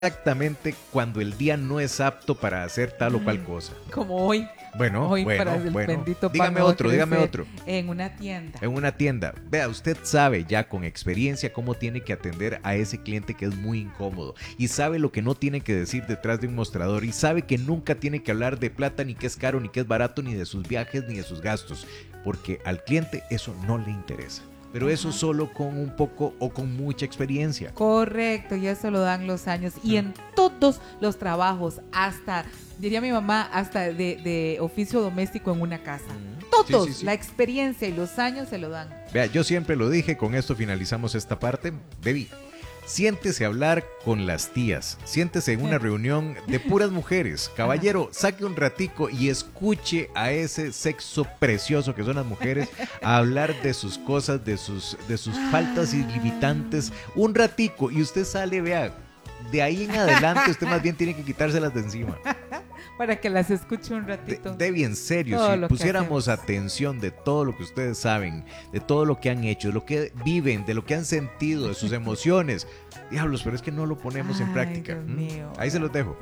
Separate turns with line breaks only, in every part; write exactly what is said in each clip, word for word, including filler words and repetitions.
exactamente cuando el día no es apto para hacer tal o cual cosa.
Como hoy.
Bueno,
hoy
bueno,
para el
bueno.
bendito pan
Dígame
no va a
otro, dígame
crecer
otro.
En una tienda.
En una tienda. Vea, usted sabe ya con experiencia cómo tiene que atender a ese cliente que es muy incómodo. Y sabe lo que no tiene que decir detrás de un mostrador. Y sabe que nunca tiene que hablar de plata, ni que es caro, ni que es barato, ni de sus viajes, ni de sus gastos. Porque al cliente eso no le interesa. Pero eso
Ajá.
solo con un poco o con mucha experiencia.
Correcto, y eso lo dan los años. Y en todos los trabajos, hasta, diría mi mamá, hasta de, de oficio doméstico en una casa. Todos,
Sí, sí, sí.
la experiencia y los años se lo dan.
Vea, yo siempre lo dije, con esto finalizamos esta parte. Baby, siéntese a hablar con las tías. Siéntese en una reunión de puras mujeres. Caballero, saque un ratico y escuche a ese sexo precioso que son las mujeres a hablar de sus cosas, de sus, de sus faltas y limitantes. Un ratico y usted sale, vea, de ahí en adelante usted más bien tiene que quitárselas de encima.
Para que las escuche un
De,
ratito.
Debbie, en serio,
Todo
si
lo que
pusiéramos
hacemos.
atención de todo lo que ustedes saben, de todo lo que han hecho, de lo que viven, de lo que han sentido, de sus emociones, diablos, pero es que no lo ponemos en
Ay,
práctica.
Dios
¿Mm?
mío.
Ahí se los dejo.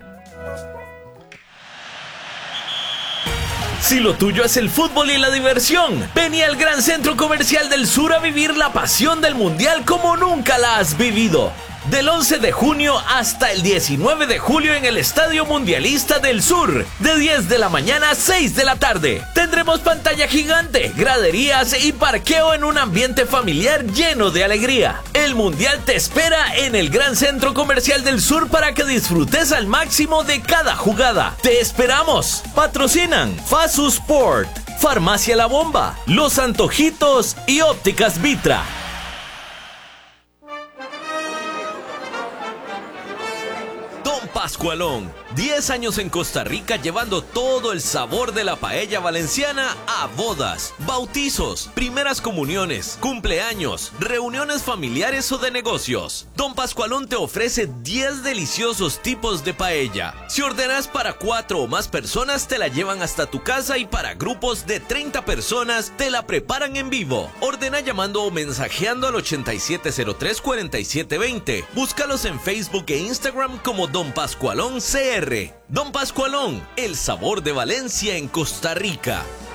Si lo tuyo es el fútbol y la diversión, vení al Gran Centro Comercial del Sur a vivir la pasión del Mundial como nunca la has vivido. Del once de junio hasta el diecinueve de julio en el Estadio Mundialista del Sur, de diez de la mañana a seis de la tarde. Tendremos pantalla gigante, graderías y parqueo en un ambiente familiar lleno de alegría. El Mundial te espera en el Gran Centro Comercial del Sur para que disfrutes al máximo de cada jugada. ¡Te esperamos! Patrocinan Fasu Sport, Farmacia La Bomba, Los Antojitos y Ópticas Vitra. Don Pascualón, diez años en Costa Rica llevando todo el sabor de la paella valenciana a bodas, bautizos, primeras comuniones, cumpleaños, reuniones familiares o de negocios. Don Pascualón te ofrece diez deliciosos tipos de paella. Si ordenas para cuatro o más personas te la llevan hasta tu casa y para grupos de treinta personas te la preparan en vivo. Ordena llamando o mensajeando al ochenta y siete cero tres, cuarenta y siete veinte. Búscalos en Facebook e Instagram como Don Pascualón C R. Don Pascualón, el sabor de Valencia en Costa Rica.